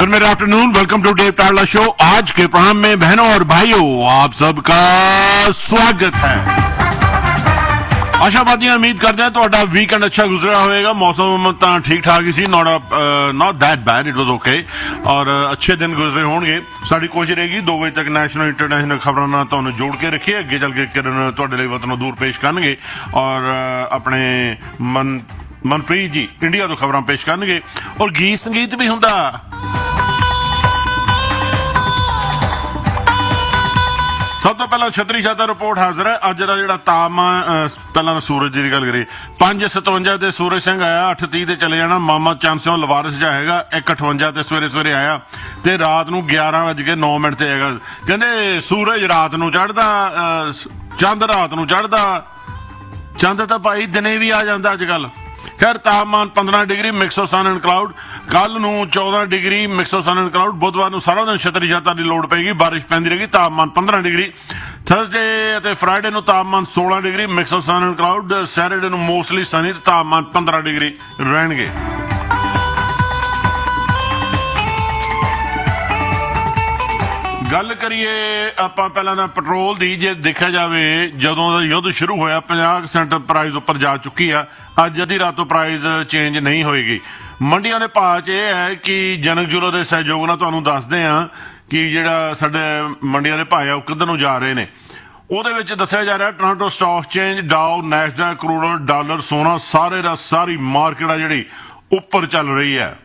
फिर मेरा afternoon, welcome to Dave टावला show. आज के प्रोग्राम में बहनों और भाइयों आप सबका स्वागत है। आशावादी उम्मीद करते हैं ਤੁਹਾਡਾ ਵੀਕਐਂਡ अच्छा गुजरा होएगा। मौसम तो ठीक ठाक ही सी, not that bad, it was okay और अच्छे दिन गुजरे होंगे। साडी कोशिश रहेगी 2 बजे तक नेशनल इंटरनेशनल खबरों ਨਾਲ ਤੁਹਾਨੂੰ जोड़ के रखिए। अगे चल के किरण ਤੁਹਾਡੇ ਲਈ ਵਤਨੋਂ दूर पेश करनगे और अपने मनप्रीत जी इंडिया तो खबरां पेश करनगे और गीत संगीत भी हुंदा। सब तो पहला छतरी छाता रिपोर्ट हाजिर है। अज का जो तापमान, पहला सूरज जी की गल करिए, 5:57 ते सूरज सिंह आया, 8:30 ते चले जाना मामा चांसियों लवारिस जा है, 1:58 ते सवेरे सवेरे आया ते रात नूं 11:09 ते आएगा। कहंदे सूरज रात नूं चढ़दा, चंद रात नूं चढ़दा, चंद तां भाई दिने भी आ जांदा अजकल। खैर तापमान 15 degree mix of sun and cloud, कल नूं 14 degree mix of sun and cloud, बुधवार नूं सारा दिन छतरी छाता की लोड़ पेगी, बारिश पैंदी रहेगी, तापमान 15 डिग्री। थर्सडे ते फ्राइडे नूं तापमान 16 degree mix of sun and cloud, Saturday नूं मोस्टली सनी ते तापमान 15 डिग्री रहणगे। गल करिए आपां पहलां तां पेट्रोल दी, जे देखा जाए जदों दा युद्ध शुरू होया 50% प्राइस उपर जा चुकी है। अज अद्धी रात तो प्राइस चेंज नहीं होएगी। मंडियां दे भाव च यह है कि जनक जूलो के सहयोग नाल तुहानूं दसदे हां कि जिहड़ा साडे मंडियां दे भाव है वो किधर नूं जा रहे ने। ਉਹਦੇ ਵਿੱਚ ਦੱਸਿਆ ਜਾ ਰਿਹਾ Toronto stock exchange, ਡਾਓ, Nasdaq, crude, dollar, ਸੋਨਾ ਸਾਰੇ ਦਾ ਸਾਰੀ ਮਾਰਕੀਟ ਆ ਜਿਹੜੀ ਉੱਪਰ ਚੱਲ ਰਹੀ ਹੈ।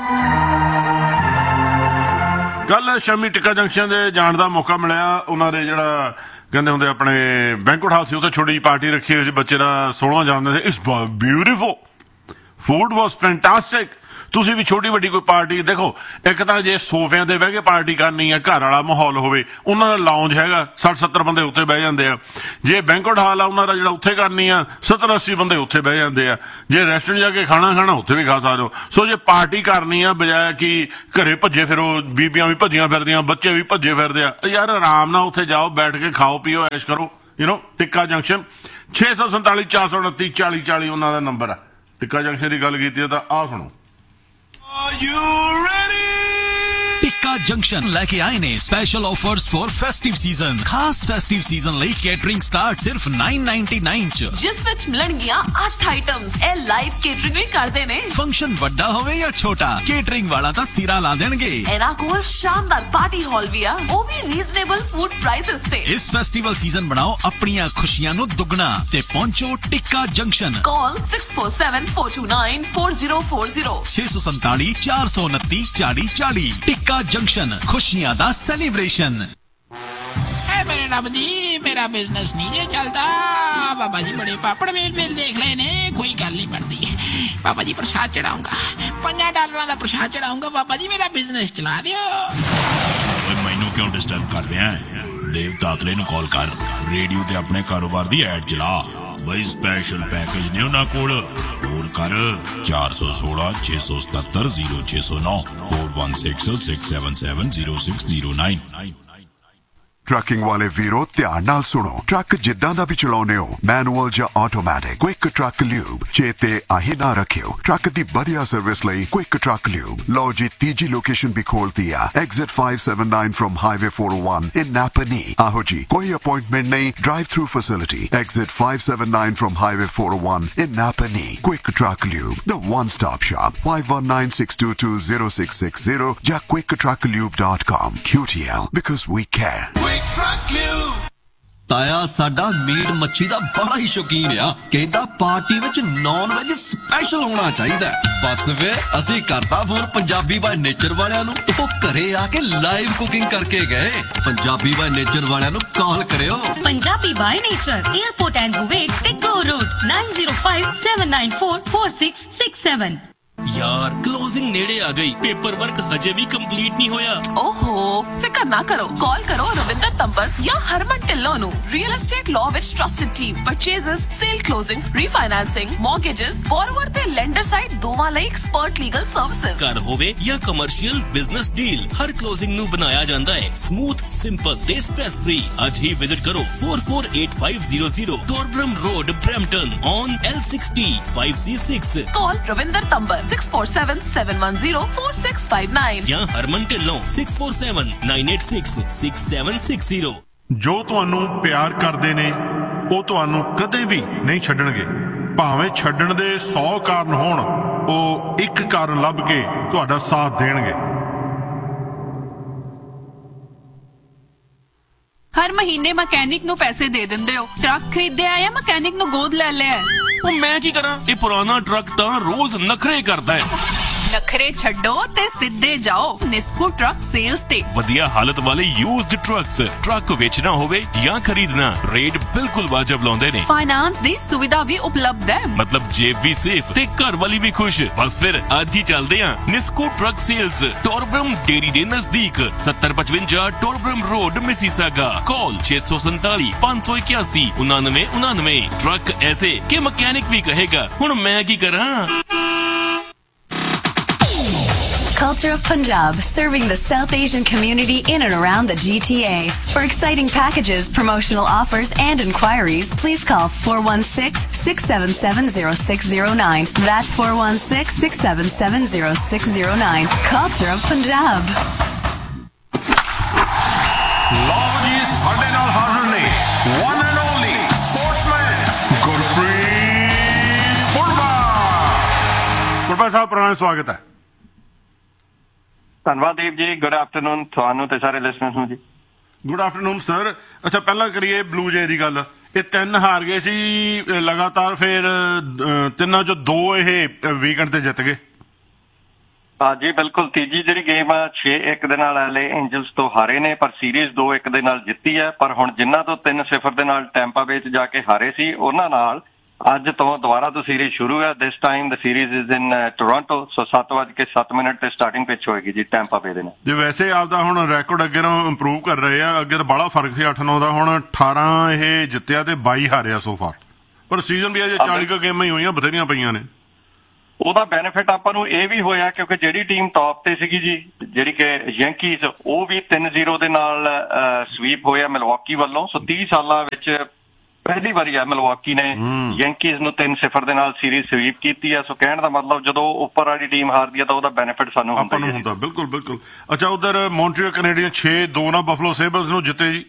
कल शमी टिक्का जंक्शन दे जाण दा मौका मिलिया। उन्होंने जिहड़ा कहंदे हुंदे अपने बैंकुएट हाउस सी, उत्थे छोटी जी पार्टी रखी हुई सी, बच्चे दा 16 जानदे सी। It's beautiful, food was fantastic. तुसी भी छोटी वड्डी कोई पार्टी देखो, एक तां जे सोफियां ते बह के पार्टी करनी है, घर वाला माहौल होवे, उन्हां दा लाउंज हैगा, 60-70 बंदे उत्थे बह जांदे आ। जे बैंकुएट हाल आ उन्हां दा जिहड़ा उत्थे करनी आ, 70-80 बंदे उत्थे बह जांदे आ। जे रेस्टोरेंट जाके खाना उत्थे भी खा सकदे हो। सो जे पार्टी करनी आ, बजाय कि घरे भज्जे फिरो, बीबियां भी भज्जियां फिरदियां, बच्चे भी भज्जे फिरदे आ, यार आराम नाल उत्थे जाओ, बैठ के खाओ पियो, ऐश करो। टिक्का जंक्शन 647 429 40 40 उन्हां दा नंबर आ। टिक्का जंक्शन की गल कीती तां आ सुणो। Are you ready? Tikka junction लेके आए ने special offers for festive season. खास फेस्टिव सीजन ਲਈ केटरिंग स्टार्ट सिर्फ 999 च, जिस विच मिलणगियां 8 आइटम्स। ए लाइव केटरिंग भी करदे ने। फंक्शन ਵੱਡਾ ਹੋਵੇ ਜਾਂ ਛੋਟਾ, केटरिंग वाला ਤਾਂ ਸਿਰਾ ਲਾ ਦੇਣਗੇ। ਇਹਨਾਂ ਕੋਲ ਸ਼ਾਨਦਾਰ ਪਾਰਟੀ ਹਾਲ ਵੀ ਆ, ਉਹ ਵੀ ਰੀਜ਼ਨੇਬਲ ਫੂਡ ਪ੍ਰਾਈसेस ਤੇ। ਇਸ ਫੈਸਟੀਵਲ ਸੀਜ਼ਨ ਬਣਾਓ ਆਪਣੀਆਂ ਖੁਸ਼ੀਆਂ ਨੂੰ ਦੁੱਗਣਾ ਤੇ ਪਹੁੰਚੋ ਟਿੱਕਾ ਜੰਕਸ਼ਨ। Call 647-429-4040 647 429 40 40। टिक्का जंक्शन, खुशियां दा सेलिब्रेशन। मेरे रब जी मेरा बिजनेस नहीं जे चलता। बाबा जी बड़े पापड़ मेल देख ले ने, कोई गल नहीं बनती। बाबा जी प्रसाद चढ़ाऊंगा, $5 का प्रसाद चढ़ाऊंगा। बाबा जी मेरा बिजनेस चला दियो। मैनू क्यों डिस्टर्ब कर रहे हैं? देव तातले नूं कॉल कर, रेडियो ते अपने कारोबार दी एड चला बई। स्पेशल पैकेज ने उन्हां कोल, फोन कर 416 677 0609 416 677 0609। ट्रकिंग वाले वीरो ध्यान नाल सुनो। ट्रक जिद्दां दा भी चलाउने हो, मैनुअल या ऑटोमैटिक, क्विक ट्रक ल्यूब चेते आही ना रखियो। ट्रक दी बढ़िया सर्विस लई क्विक ट्रक ल्यूब। लो जी तीजी लोकेशन भी खोलती है, एग्जिट 579 फ्रॉम हाईवे 401 इन नापनी। आहो जी कोई अपॉइंटमेंट नहीं, drive through facility, exit 579 from highway 401 in नापनी। Quick truck lube, the one stop shop. 5196220660 या quicktrucklube.com। QTL because we care। ਤਾਇਆ ਸਾਡਾ ਮੀਟ ਮੱਛੀ ਦਾ ਬੜਾ ਹੀ ਸ਼ੌਕੀਨ ਆ, ਕਹਿੰਦਾ ਪਾਰਟੀ ਵਿੱਚ ਨੌਨ ਵੈਜ ਸਪੈਸ਼ਲ ਹੋਣਾ ਚਾਹੀਦਾ। ਬਸ ਵੇ ਅਸੀਂ ਕਰਤਾ ਫੋਨ ਪੰਜਾਬੀ ਬਾਈ ਨੇਚਰ ਵਾਲਿਆਂ ਨੂੰ, ਉਹ ਘਰੇ ਆ ਕੇ ਲਾਈਵ ਕੁਕਿੰਗ ਕਰਕੇ ਗਏ। ਪੰਜਾਬੀ ਬਾਈ ਨੇਚਰ ਵਾਲਿਆਂ ਨੂੰ ਕਾਲ ਕਰਿਓ। Punjabi by nature, airport and Kuwait ਤੇ ਗੋ ਰੋਡ 9057944667। यार क्लोजिंग नेड़े आ गई, पेपर वर्क हजे भी कंप्लीट नहीं होया। ओहो फिकर ਫਿਕਰ ਨਾ ਕਰੋ, ਕਾਲ ਕਰੋ ਰਵਿੰਦਰ ਤੰਬਰ ਜਾਂ ਹਰਮਨ ਢਿੱਲੋਂ ਨੂੰ। ਰੀਅਲ ਐਸਟੇਟ ਲਾਅ ਵਿੱਚ ਟਰਸਟਡ ਟੀਮ, ਪਰਚੇਜ਼ਸ, ਸੇਲ ਕਲੋਜ਼ਿੰਗਸ, ਰੀਫਾਈਨੈਂਸਿੰਗ, ਮੌਰਗੇजेस, ਬੋਰੋਵਰ ਤੇ ਲੈਂਡਰ ਸਾਈਡ ਦੋਵਾਂ ਲਈ ਐਕਸਪਰਟ ਲੀਗਲ ਸਰਵਿਸਿਜ਼। ਘਰ ਹੋਵੇ ਜਾਂ ਕਮਰਸ਼ੀਅਲ ਬਿਜ਼ਨਸ ਡੀਲ, ਹਰ ਕਲੋਜ਼ਿੰਗ ਨੂੰ ਬਣਾਇਆ ਜਾਂਦਾ ਹੈ ਸਮੂਥ, ਸਿੰਪਲ ਤੇ ਸਟ੍ਰੈਸ ਫ੍ਰੀ। ਅੱਜ ਹੀ ਵਿਜ਼ਿਟ ਕਰੋ 448500 ਟੋਰਬਰਮ road, Brampton on L60 5C6। ਕਾਲ ਰਵਿੰਦਰ ਤੰਬਰ 6477104659 ਜਾਂ ਹਰਮਨ ਢਿੱਲੋਂ 6479866760। ਜੋ ਤੁਹਾਨੂੰ ਪਿਆਰ ਕਰਦੇ ਨੇ ਉਹ ਤੁਹਾਨੂੰ ਕਦੇ ਵੀ ਨਹੀਂ ਛੱਡਣਗੇ। ਭਾਵੇਂ ਛੱਡਣ ਦੇ 100 ਕਾਰਨ ਹੋਣ, ਉਹ ਇੱਕ ਕਾਰਨ ਲੱਭ ਕੇ ਤੁਹਾਡਾ ਸਾਥ ਦੇਣਗੇ। ਹਰ ਮਹੀਨੇ ਮਕੈਨਿਕ ਨੂੰ ਪੈਸੇ ਦੇ ਦਿੰਦੇ ਹੋ। ਟਰੱਕ ਖਰੀਦਿਆ ਜਾਂ ਮਕੈਨਿਕ ਨੂੰ ਗੋਦ ਲੈ ਲਿਆ? ਉਹ ਮੈਂ ਕੀ ਕਰਾਂ, ਇਹ ਪੁਰਾਣਾ ਟਰੱਕ ਤਾਂ ਰੋਜ਼ ਨਖਰੇ ਕਰਦਾ ਹੈ। ਨਖਰੇ ਛੱਡੋ ਤੇ ਸਿੱਧੇ ਜਾਓ ਨਿਸਕੂ ਟਰੱਕ ਸੇਲਸ ਤੇ। ਵਧੀਆ ਹਾਲਤ ਵਾਲੇ ਯੂਜ਼ਡ ਟਰੱਕਸ, ਟਰੱਕ ਵੇਚਣਾ ਹੋਵੇ ਜਾਂ ਖਰੀਦਣਾ, ਰੇਟ ਬਿਲਕੁਲ ਵਾਜਬ ਲਾਉਂਦੇ ਨੇ। ਫਾਈਨਾਂਸ ਦੀ ਸੁਵਿਧਾ ਵੀ ਉਪਲਬਧ ਹੈ। ਮਤਲਬ ਜੇਬ ਵੀ ਸੇਫ ਤੇ ਘਰ ਵਾਲੀ ਵੀ ਖੁਸ਼। ਬਸ ਫਿਰ ਅੱਜ ਹੀ ਚੱਲਦੇ ਆਂ ਨਿਸਕੂ ਟਰੱਕ ਸੇਲਸ, ਟੋਰਬਰਮ ਡੇਰੀ ਦੇ ਨਜ਼ਦੀਕ, 7055 ਟੋਰਬਰਮ ਰੋਡ, ਮਿਸੀਸਾਗਾ। ਕਾਲ 647 581 9999। ਟਰੱਕ ਐਸੇ ਕਿ ਮਕੈਨਿਕ ਵੀ ਕਹੇਗਾ ਹੁਣ ਮੈਂ ਕੀ ਕਰਾਂ। Culture of Punjab, serving the South Asian community in and around the GTA. For exciting packages, promotional offers and inquiries, please call 416-677-0609. That's 416-677-0609. Culture of Punjab. ਲਓ ਜੀ, ਸਾਡੇ ਨਾਲ ਹਾਜ਼ਰ ਨੇ one and only sportsman Gurpreet Purba. Purba ਸਾਹਿਬ, ਪੁਰਾਣਾ ਸਵਾਗਤ ਹੈ। ਧੰਨਵਾਦ ਦੇਵ ਜੀ। ਗੁੱਡ ਆਫਟਰਨੂਨ ਤੁਹਾਨੂੰ ਤੇ ਸਾਰੇ ਲਿਸਨਰਸ ਨੂੰ ਜੀ। Good afternoon sir. ਅੱਛਾ, ਪਹਿਲਾਂ ਕਰੀਏ ਬਲੂ ਜੇ ਦੀ ਗੱਲ। ਇਹ 3 ਹਾਰ ਗਏ ਸੀ ਲਗਾਤਾਰ, ਫਿਰ 3 ਚੋਂ 2 ਇਹ ਵੀਕਐਂਡ ਤੇ ਜਿੱਤ ਗਏ। ਜੀ ਬਿਲਕੁਲ। ਤੀਜੀ ਜਿਹੜੀ ਗੇਮ ਆ 6-1 ਦੇ ਨਾਲ LA ਐਂਜਲਸ ਤੋਂ ਹਾਰੇ ਨੇ, ਪਰ ਸੀਰੀਜ਼ 2-1 ਦੇ ਨਾਲ ਜਿੱਤੀ ਹੈ। ਪਰ ਹੁਣ ਜਿਨ੍ਹਾਂ ਤੋਂ 3-0 ਦੇ ਨਾਲ ਟੈਂਪਾ ਬੇ 'ਚ ਜਾ ਕੇ ਹਾਰੇ ਸੀ, ਉਹਨਾਂ ਨਾਲ ਅੱਜ ਤੋਂ ਦੁਬਾਰਾ ਤੋਂ ਸੀਰੀਜ਼ ਸ਼ੁਰੂ ਹੈ। This time the series is in Toronto. ਸੋ 7:07 ਤੇ ਸਟਾਰਟਿੰਗ ਪਿੱਚ ਹੋਏਗੀ ਜੀ ਟੈਂਪਾ ਬੇ ਦੇ ਨਾਲ। ਜੇ ਵੈਸੇ ਆਪਦਾ ਹੁਣ ਰੈਕੋਰਡ ਅੱਗੇ ਨੂੰ ਇੰਪਰੂਵ ਕਰ ਰਹੇ ਆ। ਅੱਗੇ ਤਾਂ ਬੜਾ ਫਰਕ ਸੀ 8-9 ਦਾ, ਹੁਣ 18 ਇਹ ਜਿੱਤਿਆ ਤੇ 22 ਹਾਰਿਆ ਸੋ ਫਾਰ। ਪਰ ਸੀਜ਼ਨ ਵੀ ਅਜੇ 40 ਗੇਮਾਂ ਹੀ ਹੋਈਆਂ, ਬਥੇਰੀਆਂ ਪਈਆਂ ਨੇ। ਉਹਦਾ ਬੈਨੀਫਿਟ ਆਪਾਂ ਨੂੰ ਇਹ ਵੀ ਹੋਇਆ ਕਿਉਂਕਿ ਜਿਹੜੀ ਟੀਮ ਟੌਪ ਤੇ ਸੀਗੀ ਜੀ, ਜਿਹੜੀ ਕਿ ਯੈਂਕੀਜ਼, ਉਹ ਵੀ 3-0 ਦੇ ਨਾਲ ਸਵੀਪ ਹੋਇਆ ਮਿਲਵਾਕੀ ਵੱਲੋਂ। ਸੋ 30 ਸਾਲਾਂ ਵਿੱਚ ਪਹਿਲੀ ਵਾਰੀ ਆ ਮਿਲਵਾਕੀ ਨੇ ਯੈਂਕੀਜ਼ ਨੂੰ 3-0 ਦੇ ਨਾਲ ਸੀਰੀਜ਼ ਸਵੀਪ ਕੀਤੀ ਆ। ਸੋ ਕਹਿਣ ਦਾ ਮਤਲਬ ਜਦੋਂ ਉੱਪਰ ਵਾਲੀ ਟੀਮ ਹਾਰਦੀ ਆ ਤਾਂ ਉਹਦਾ ਬੈਨੀਫਿਟ ਸਾਨੂੰ ਹੁੰਦਾ। ਬਿਲਕੁਲ ਬਿਲਕੁਲ। ਅੱਛਾ, ਉਧਰ ਮੌਂਟਰੀਅਲ ਕੈਨੇਡੀਅਨ 6-2 ਨਾਲ ਬਫਲੋ ਸੇਬਰਸ ਨੂੰ ਜਿੱਤੇ ਜੀ।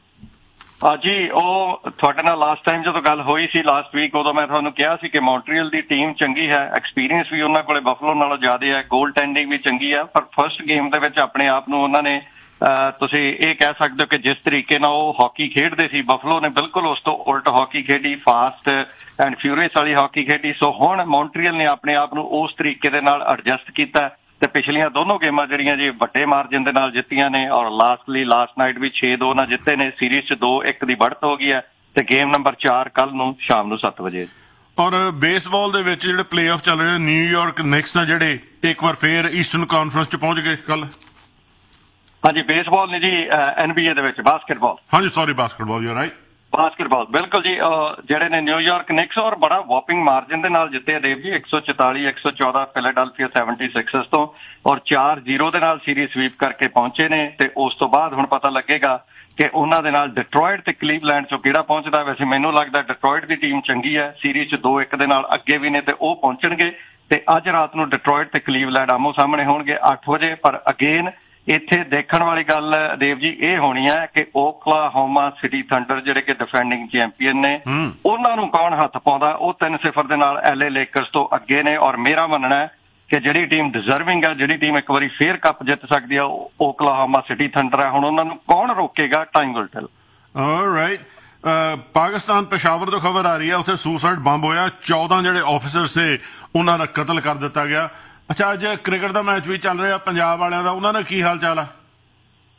ਜੀ ਉਹ ਤੁਹਾਡੇ ਨਾਲ ਲਾਸਟ ਟਾਈਮ ਜਦੋਂ ਗੱਲ ਹੋਈ ਸੀ ਲਾਸਟ ਵੀਕ, ਉਦੋਂ ਮੈਂ ਤੁਹਾਨੂੰ ਕਿਹਾ ਸੀ ਕਿ ਮੌਂਟਰੀਅਲ ਦੀ ਟੀਮ ਚੰਗੀ ਹੈ, ਐਕਸਪੀਰੀਅੰਸ ਵੀ ਉਹਨਾਂ ਕੋਲੇ ਬਫਲੋ ਨਾਲੋਂ ਜ਼ਿਆਦਾ ਹੈ, ਗੋਲ ਟੈਂਡਿੰਗ ਵੀ ਚੰਗੀ ਹੈ। ਪਰ ਫਸਟ ਗੇਮ ਦੇ ਵਿੱਚ ਆਪਣੇ ਆਪ ਨੂੰ ਉਹਨਾਂ ਨੇ ਤੁਸੀਂ ਇਹ ਕਹਿ ਸਕਦੇ ਹੋ ਕਿ ਜਿਸ ਤਰੀਕੇ ਨਾਲ ਉਹ ਹਾਕੀ ਖੇਡਦੇ ਸੀ, ਬਫਲੋ ਨੇ ਬਿਲਕੁਲ ਉਸ ਤੋਂ ਉਲਟ ਹਾਕੀ ਖੇਡੀ, ਫਾਸਟ ਐਂਡ ਫਿਊਰੀਅਸ ਵਾਲੀ ਹਾਕੀ ਖੇਡੀ। ਸੋ ਹੁਣ ਮੌਂਟਰੀਅਲ ਨੇ ਆਪਣੇ ਆਪ ਨੂੰ ਉਸ ਤਰੀਕੇ ਦੇ ਨਾਲ ਐਡਜਸਟ ਕੀਤਾ ਤੇ ਪਿਛਲੀਆਂ ਦੋਨੋਂ ਗੇਮਾਂ ਜਿਹੜੀਆਂ ਜੀ ਵੱਡੇ ਮਾਰਜਨ ਦੇ ਨਾਲ ਜਿੱਤੀਆਂ ਨੇ, ਔਰ ਲਾਸਟ ਨਾਈਟ ਵੀ 6-2 ਨਾਲ ਜਿੱਤੇ ਨੇ। ਸੀਰੀਜ਼ 'ਚ 2-1 ਦੀ बढ़त ਹੋ ਗਈ ਹੈ ਤੇ ਗੇਮ ਨੰਬਰ 4 ਕੱਲ ਨੂੰ ਸ਼ਾਮ ਨੂੰ 7 ਵਜੇ। ਔਰ ਬੇਸਬਾਲ ਦੇ ਵਿੱਚ ਜਿਹੜੇ ਪਲੇਆਫ ਚੱਲ ਰਹੇ, ਨਿਊਯਾਰਕ ਨਿਕਸ ਆ ਜਿਹੜੇ ਇੱਕ ਵਾਰ ਫੇਰ ਈਸਟਰਨ ਕਾਨਫਰੰਸ 'ਚ ਪਹੁੰਚ ਗਏ ਕੱਲ। ਹਾਂਜੀ, ਬੇਸਬਾਲ ਨੇ ਜੀ NBA ਦੇ ਵਿੱਚ ਬਾਸਕਟਬਾਲ। ਹਾਂਜੀ sorry, basketball, you right. Basketball ਬਿਲਕੁਲ ਜੀ। ਜਿਹੜੇ ਨੇ ਨਿਊਯਾਰਕ ਨਿਕਸ ਔਰ ਬੜਾ ਵਾਪਿੰਗ ਮਾਰਜਨ ਦੇ ਨਾਲ ਜਿੱਤੇ ਦੇਵ ਜੀ, 144-114 ਫਿਲਾਡੈਲਫੀਆ 76ers ਤੋਂ, ਔਰ 4-0 ਦੇ ਨਾਲ ਸੀਰੀਜ਼ ਸਵੀਪ ਕਰਕੇ ਪਹੁੰਚੇ ਨੇ। ਤੇ ਉਸ ਤੋਂ ਬਾਅਦ ਹੁਣ ਪਤਾ ਲੱਗੇਗਾ ਕਿ ਉਹਨਾਂ ਦੇ ਨਾਲ ਡਿਟਰੋਇਟ ਤੇ ਕਲੀਵਲੈਂਡ ਚੋਂ ਕਿਹੜਾ ਪਹੁੰਚਦਾ। ਵੈਸੇ ਮੈਨੂੰ ਲੱਗਦਾ ਡਿਟਰੋਇਟ ਦੀ ਟੀਮ ਚੰਗੀ ਹੈ, ਸੀਰੀਜ਼ 'ਚ 2-1 ਦੇ ਨਾਲ ਅੱਗੇ ਵੀ ਨੇ ਤੇ ਉਹ ਪਹੁੰਚਣਗੇ। ਤੇ ਅੱਜ ਰਾਤ ਨੂੰ ਡਿਟਰੋਇਟ ਤੇ ਕਲੀਵਲੈਂਡ ਆਮੋ ਸਾਹਮਣੇ ਹੋਣਗੇ 8 ਵਜੇ। ਪਰ ਅਗੇਨ ਇੱਥੇ ਦੇਖਣ ਵਾਲੀ ਗੱਲ ਦੇਵ ਜੀ ਇਹ ਹੋਣੀ ਹੈ ਕਿ ਓਕਲਾਹੋਮਾ ਸਿਟੀ ਥੰਡਰ ਜਿਹੜੇ ਕਿ ਡਿਫੈਂਡਿੰਗ ਚੈਂਪੀਅਨ ਨੇ, ਉਹਨਾਂ ਨੂੰ ਕੌਣ ਹੱਥ ਪਾਉਂਦਾ। ਉਹ 3-0 ਦੇ ਨਾਲ LA ਲੇਕਰਸ ਤੋਂ ਅੱਗੇ ਨੇ। ਔਰ ਮੇਰਾ ਮੰਨਣਾ ਹੈ ਕਿ ਜਿਹੜੀ ਟੀਮ ਡਿਜ਼ਰਵਿੰਗ ਹੈ, ਜਿਹੜੀ ਟੀਮ ਇੱਕ ਵਾਰੀ ਫੇਰ ਕੱਪ ਜਿੱਤ ਸਕਦੀ ਆ, ਓਕਲਾਹੋਮਾ ਸਿਟੀ ਥੰਡਰ ਹੈ। ਹੁਣ ਉਹਨਾਂ ਨੂੰ ਕੌਣ ਰੋਕੇਗਾ, time will tell. All right. Pakistan Peshawar ਤੋਂ ਖਬਰ ਆ ਰਹੀ ਹੈ, ਉੱਥੇ ਸੁਸਾਈਡ ਬੰਬ ਹੋਇਆ, 14 ਜਿਹੜੇ ਆਫੀਸਰ ਸੇ ਉਹਨਾਂ ਦਾ ਕਤਲ ਕਰ ਦਿੱਤਾ ਗਿਆ। ਅੱਛਾ, ਅੱਜ ਕ੍ਰਿਕਟ ਦਾ ਮੈਚ ਵੀ ਚੱਲ ਰਿਹਾ ਪੰਜਾਬ ਵਾਲਿਆਂ ਦਾ, ਉਹਨਾਂ ਦਾ ਕੀ ਹਾਲ ਚਾਲ ਆ?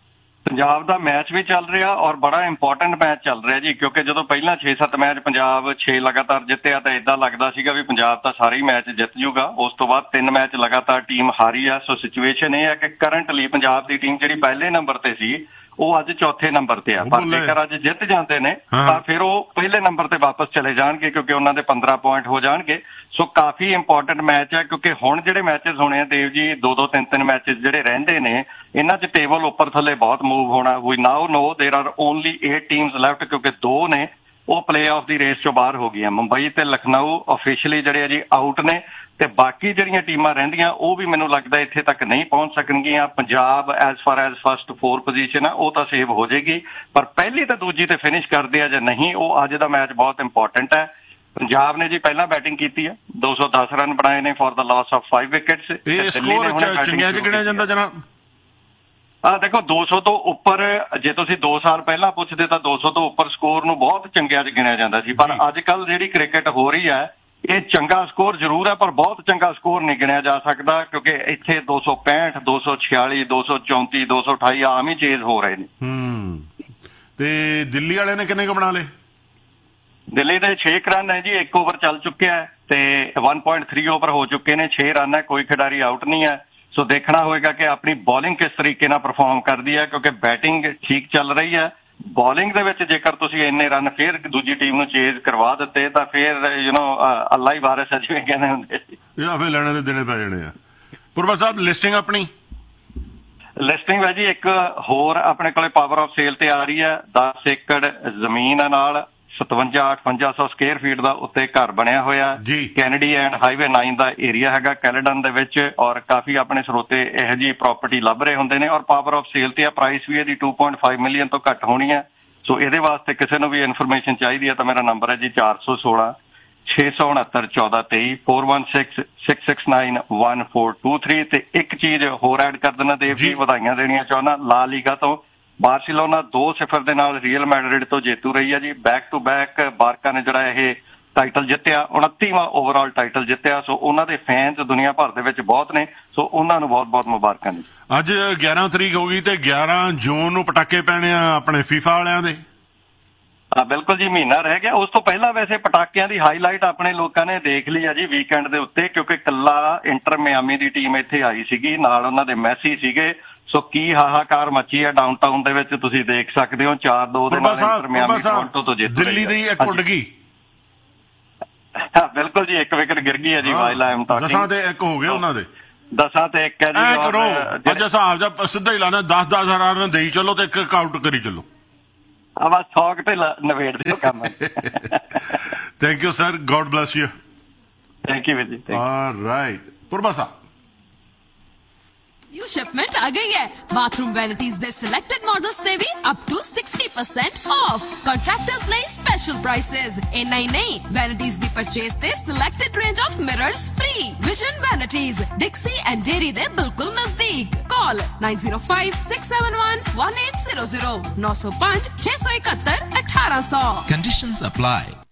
ਪੰਜਾਬ ਦਾ ਮੈਚ ਵੀ ਚੱਲ ਰਿਹਾ ਔਰ ਬੜਾ ਇੰਪੋਰਟੈਂਟ ਮੈਚ ਚੱਲ ਰਿਹਾ ਜੀ, ਕਿਉਂਕਿ ਜਦੋਂ ਪਹਿਲਾਂ 6-7 ਮੈਚ ਪੰਜਾਬ 6 ਲਗਾਤਾਰ ਜਿੱਤਿਆ ਤਾਂ ਇਦਾਂ ਲੱਗਦਾ ਸੀਗਾ ਵੀ ਪੰਜਾਬ ਤਾਂ ਸਾਰੇ ਹੀ ਮੈਚ ਜਿੱਤ ਜੂਗਾ। ਉਸ ਤੋਂ ਬਾਅਦ 3 ਮੈਚ ਲਗਾਤਾਰ ਟੀਮ ਹਾਰੀ ਆ। ਸੋ ਸਿਚੁਏਸ਼ਨ ਇਹ ਹੈ ਕਿ ਕਰੰਟਲੀ ਪੰਜਾਬ ਦੀ ਟੀਮ ਜਿਹੜੀ ਪਹਿਲੇ ਨੰਬਰ ਤੇ ਸੀ ਉਹ ਅੱਜ ਚੌਥੇ ਨੰਬਰ ਤੇ ਆ, ਪਰ ਜੇਕਰ ਅੱਜ ਜਿੱਤ ਜਾਂਦੇ ਨੇ ਤਾਂ ਫਿਰ ਉਹ ਪਹਿਲੇ ਨੰਬਰ ਤੇ ਵਾਪਸ ਚਲੇ ਜਾਣਗੇ ਕਿਉਂਕਿ ਉਹਨਾਂ ਦੇ 15 ਪੁਆਇੰਟ ਹੋ ਜਾਣਗੇ। ਸੋ ਕਾਫੀ ਇੰਪੋਰਟੈਂਟ ਮੈਚ ਹੈ ਕਿਉਂਕਿ ਹੁਣ ਜਿਹੜੇ ਮੈਚਸ ਹੋਣੇ ਆ ਦੇਵ ਜੀ 2-2 3-3 ਮੈਚਸ ਜਿਹੜੇ ਰਹਿੰਦੇ ਨੇ ਇਹਨਾਂ 'ਚ ਟੇਬਲ ਉੱਪਰ ਥੱਲੇ ਬਹੁਤ ਮੂਵ ਹੋਣਾ। ਵੀ ਨਾਓ ਨੋ ਦੇਰ ਆਰ ਓਨਲੀ 8 ਟੀਮਸ ਲੈਫਟ ਕਿਉਂਕਿ 2 ਨੇ ਉਹ ਪਲੇਆਫ ਦੀ ਰੇਸ 'ਚੋਂ ਬਾਹਰ ਹੋ ਗਈਆਂ। ਮੁੰਬਈ ਤੇ ਲਖਨਊ ਆਫੀਸ਼ੀਅਲੀ ਜਿਹੜੇ ਆ ਜੀ ਆਊਟ ਨੇ ਤੇ ਬਾਕੀ ਜਿਹੜੀਆਂ ਟੀਮਾਂ ਰਹਿੰਦੀਆਂ ਉਹ ਵੀ ਮੈਨੂੰ ਲੱਗਦਾ ਇੱਥੇ ਤੱਕ ਨਹੀਂ ਪਹੁੰਚ ਸਕਣਗੀਆਂ। Punjab as for as first 4 position ਆ ਉਹ ਤਾਂ ਸੇਵ ਹੋ ਜਾਏਗੀ, ਪਰ ਪਹਿਲੀ ਤੇ ਦੂਜੀ ਤੇ ਫਿਨਿਸ਼ ਕਰਦੇ ਆ ਜਾਂ ਨਹੀਂ ਉਹ ਅੱਜ ਦਾ ਮੈਚ ਬਹੁਤ ਇੰਪੋਰਟੈਂਟ ਹੈ। ਪੰਜਾਬ ਨੇ ਜੀ ਪਹਿਲਾਂ ਬੈਟਿੰਗ ਕੀਤੀ ਆ, 210 ਰਨ ਬਣਾਏ ਨੇ ਫॉर द लॉस ऑफ 5 ਵਿਕਟਸ। ਇਹ ਸਕੋਰ ਚੰਗਿਆ ਚ ਗਿਣਿਆ ਜਾਂਦਾ ਜਨਾਬ? ਦੇਖੋ 200 ਤੋਂ ਉੱਪਰ ਜੇ ਤੁਸੀਂ 2 ਸਾਲ ਪਹਿਲਾਂ ਪੁੱਛਦੇ ਤਾਂ 200 ਤੋਂ ਉੱਪਰ ਸਕੋਰ ਨੂੰ ਬਹੁਤ ਚੰਗਿਆ ਚ ਗਿਣਿਆ ਜਾਂਦਾ ਸੀ, ਪਰ ਅੱਜ ਕੱਲ ਜਿਹੜੀ ਕ੍ਰਿਕਟ ਹੋ ਰਹੀ ਹੈ ਇਹ ਚੰਗਾ ਸਕੋਰ ਜ਼ਰੂਰ ਹੈ ਪਰ ਬਹੁਤ ਚੰਗਾ ਸਕੋਰ ਨਹੀਂ ਗਿਣਿਆ ਜਾ ਸਕਦਾ ਕਿਉਂਕਿ ਇੱਥੇ 265 246 234 228 ਆਮ ਹੀ ਚੇਜ਼ ਹੋ ਰਹੇ ਨੇ। ਤੇ ਦਿੱਲੀ ਵਾਲਿਆਂ ਨੇ ਕਿੰਨੇ ਕੁ ਬਣਾ ਲਏ? ਦਿੱਲੀ ਦੇ 6 ਰਨ ਹੈ ਜੀ, 1 ਓਵਰ ਚੱਲ ਚੁੱਕਿਆ ਹੈ ਤੇ 1.3 ਓਵਰ ਹੋ ਚੁੱਕੇ ਨੇ, 6 ਰਨ ਹੈ, ਕੋਈ ਖਿਡਾਰੀ ਆਊਟ ਨਹੀਂ ਹੈ। ਸੋ ਦੇਖਣਾ ਹੋਏਗਾ ਕਿ ਆਪਣੀ ਬੋਲਿੰਗ ਕਿਸ ਤਰੀਕੇ ਨਾਲ ਪਰਫਾਰਮ ਕਰਦੀ ਹੈ ਕਿਉਂਕਿ ਬੈਟਿੰਗ ਠੀਕ ਚੱਲ ਰਹੀ ਹੈ। ਬੋਲਿੰਗ ਦੇ ਵਿੱਚ ਜੇਕਰ ਤੁਸੀਂ ਇੰਨੇ ਰਨ ਫਿਰ ਦੂਜੀ ਟੀਮ ਨੂੰ ਚੇਜ਼ ਕਰਵਾ ਦਿੱਤੇ ਤਾਂ ਫਿਰ ਅੱਲਾ ਹੀ ਵਾਰਿਸ ਹੈ ਜਿਵੇਂ ਕਹਿੰਦੇ ਹੁੰਦੇ ਸੀ, ਇਹ ਫਿਰ ਲੈਣੇ ਦੇ ਦੇਣੇ ਪੈ ਜਾਣੇ ਆ। ਪੁਰਵਾ ਸਾਹਿਬ ਲਿਸਟਿੰਗ ਆਪਣੀ ਲਿਸਟਿੰਗ ਹੈ ਜੀ ਇੱਕ ਹੋਰ ਆਪਣੇ ਕੋਲੇ ਪਾਵਰ ਆਫ ਸੇਲ ਤੇ ਆ ਰਹੀ ਹੈ। 10 ਏਕੜ ਜ਼ਮੀਨ ਨਾਲ 57-5800 ਸਕੁਅਰ ਫੀਟ ਦਾ ਉੱਤੇ ਘਰ ਬਣਿਆ ਹੋਇਆ Kennedy and highway 9 the area ਹੈਗਾ ਕੈਲੇਡਨ ਦੇ ਵਿੱਚ ਔਰ ਕਾਫੀ ਆਪਣੇ ਸਰੋਤੇ ਇਹੋ ਜਿਹੀ ਪ੍ਰਾਪਰਟੀ ਲੱਭ ਰਹੇ ਹੁੰਦੇ ਨੇ ਔਰ ਪਾਵਰ ਆਫ ਸੇਲ ਤੇ ਆ। ਪ੍ਰਾਈਸ ਵੀ ਇਹਦੀ 2.5 ਮਿਲੀਅਨ ਤੋਂ ਘੱਟ ਹੋਣੀ ਹੈ। ਸੋ ਇਹਦੇ ਵਾਸਤੇ ਕਿਸੇ ਨੂੰ ਵੀ ਇਨਫੋਰਮੇਸ਼ਨ ਚਾਹੀਦੀ ਹੈ ਤਾਂ ਮੇਰਾ ਨੰਬਰ ਹੈ ਜੀ 416 669 1423 416 669 1423। ਤੇ ਇੱਕ ਚੀਜ਼ ਹੋਰ ਐਡ ਕਰ ਦੇਣਾ ਦੇਵ ਜੀ, ਵਧਾਈਆਂ ਦੇਣੀਆਂ ਚਾਹੁੰਦਾ ਲਾ ਲੀਗਾ ਤੋਂ। ਬਾਰਸੀਲੋਨਾ 2-0 ਦੇ ਨਾਲ ਰੀਅਲ ਮੈਡਰਿਡ ਤੋਂ ਜੇਤੂ ਰਹੀ ਹੈ ਜੀ। ਬੈਕ ਟੂ ਬੈਕ ਬਾਰਕਾ ਨੇ ਜਿਹੜਾ ਇਹ ਟਾਈਟਲ ਜਿੱਤਿਆ, 29ਵਾਂ ਓਵਰਆਲ ਟਾਈਟਲ ਜਿੱਤਿਆ। ਸੋ ਉਹਨਾਂ ਦੇ ਫੈਨਸ ਦੁਨੀਆ ਭਰ ਦੇ ਵਿੱਚ ਬਹੁਤ ਨੇ, ਸੋ ਉਹਨਾਂ ਨੂੰ ਬਹੁਤ-ਬਹੁਤ ਮੁਬਾਰਕਾਂ ਨੇ। ਅੱਜ 11 ਤਰੀਕ ਹੋ ਗਈ ਤੇ 11 ਜੂਨ ਨੂੰ ਪਟਾਕੇ ਪੈਣੇ ਆ ਆਪਣੇ ਫੀਫਾ ਵਾਲਿਆਂ ਦੇ। ਬਿਲਕੁਲ ਜੀ, ਮਹੀਨਾ ਰਹਿ ਗਿਆ। ਉਸ ਤੋਂ ਪਹਿਲਾਂ ਵੈਸੇ ਪਟਾਕਿਆਂ ਦੀ ਹਾਈਲਾਈਟ ਆਪਣੇ ਲੋਕਾਂ ਨੇ ਦੇਖ ਲਈ ਆ ਜੀ ਵੀਕਐਂਡ ਦੇ ਉੱਤੇ ਕਿਉਂਕਿ ਕੱਲਾ ਇੰਟਰ ਮਿਆਮੀ ਦੀ ਟੀਮ ਇੱਥੇ ਆਈ ਸੀਗੀ, ਨਾਲ ਉਹਨਾਂ ਦੇ ਮੈਸੀ ਸੀਗੇ। ਸੋ ਕੀ ਹਾਹਾਕਾਰ ਮੱਚੀ ਹੈ ਡਾਊਨਟਾਊਨ ਦੇ ਵਿੱਚ ਤੁਸੀਂ ਦੇਖ ਸਕਦੇ ਹੋ। 4-2 ਦੇ ਨਾਲ ਇੰਟਰ ਮਿਆਮੀ ਟੋਰਾਂਟੋ ਤੋਂ ਜਿੱਤ ਰਹੀ ਹੈ। ਦਿੱਲੀ ਦੀ ਇੱਕ ਉੱਡ ਗਈ। ਬਿਲਕੁਲ ਜੀ, ਇੱਕ ਵਿਕਟ ਗਿਰ ਗਈ ਹੈ ਜੀ। ਵਾਈਲ ਆਈ ਐਮ ਟਾਕਿੰਗ 10 ਤੇ 1 ਹੋ ਗਏ ਉਹਨਾਂ ਦੇ। 10 ਤੇ 1 ਹੈ ਜੀ। ਐ ਕਰੋ ਅੱਜ ਹਿਸਾਬ ਦਾ ਸਿੱਧਾ ਹੀ ਲਾਣਾ 10-10 ਰਨ ਦੇਈ ਚਲੋ ਤੇ 1 ਆਊਟ ਕਰੀ ਚਲੋ। ਬਸ 100 ਤੇ ਨਵੇੜ ਦਿਓ ਕੰਮ। Thank you sir, god bless you. Thank you ਜੀ। ਆਲਰਾਈਟ ਪੁਰਬਾ ਸਾਹਿਬ न्यू शिपमेंट आ गई है bathroom vanities they selected models ते भी अप टू 60% ऑफ। कॉन्ट्रैक्टर्स ਲਈ स्पेशल प्राइसेस इन्ना ही नहीं, वैनिटीज दी परचेज ते selected range of mirrors free. Vision vanities डिक्सी and dairy दे बिल्कुल नजदीक। कॉल 9056711800 905 671 1800। Conditions apply।